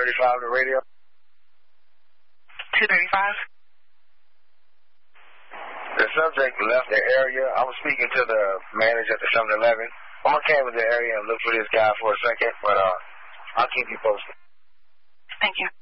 235 the radio. 235. The subject left the area. I was speaking to the manager at the 7-Eleven. I'm going to came in the area and look for this guy for a second, but I'll keep you posted. Thank you.